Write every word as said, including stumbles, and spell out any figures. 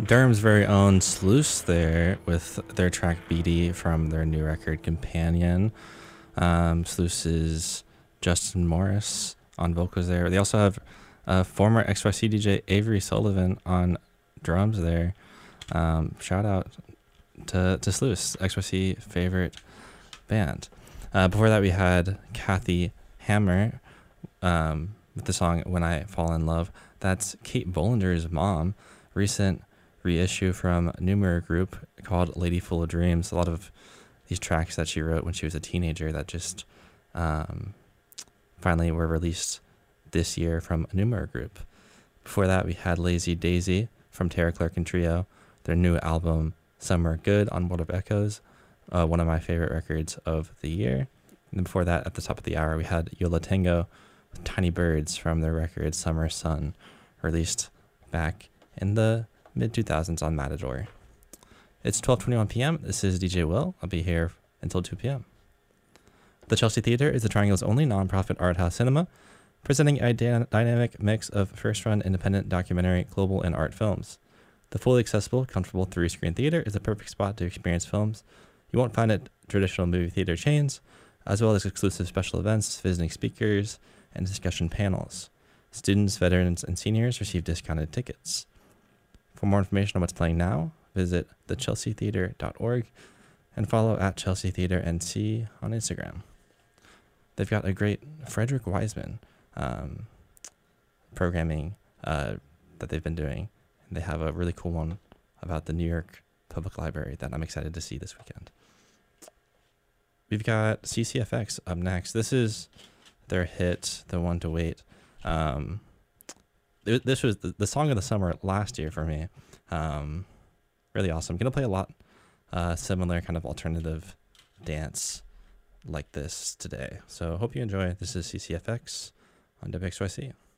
Durham's very own Sluice there with their track Beatty from their new record Companion. Um, Sluice's Justin Morris on vocals there. They also have uh, former X Y C D J Avery Sullivan on drums there. Um, shout out to, to Sluice, X Y C favorite band. Uh, before that, we had Kathy Hammer um, with the song When I Fall in Love. That's Kate Bollender's mom. Recent reissue from Numer Group called Lady Full of Dreams. A lot of these tracks that she wrote when she was a teenager that just um, finally were released this year from Numer Group. Before that, we had Lazy Daisy from Tara Clark and Trio, their new album Summer Good on World of Echoes, uh, one of my favorite records of the year. And then before that, at the top of the hour, we had Yola Tango with Tiny Birds from their record Summer Sun, released back in the mid two thousands on Matador. It's twelve twenty-one p.m. This is D J Will. I'll be here until two p.m. The Chelsea Theater is the Triangle's only nonprofit art house cinema, presenting a dy- dynamic mix of first-run independent documentary, global, and art films. The fully accessible, comfortable three-screen theater is the perfect spot to experience films you won't find at traditional movie theater chains, as well as exclusive special events, visiting speakers, and discussion panels. Students, veterans, and seniors receive discounted tickets. For more information on what's playing now, visit the chelsea theater dot org and follow at Chelsea Theater N C on Instagram. They've got a great Frederick Wiseman um, programming uh, that they've been doing. And they have a really cool one about the New York Public Library that I'm excited to see this weekend. We've got C C F X up next. This is their hit, The One to Wait. Um, th- this was the, the song of the summer last year for me. Um, really awesome. Gonna play a lot uh, similar kind of alternative dance like this today. So hope you enjoy. This is C C F X on W X Y C.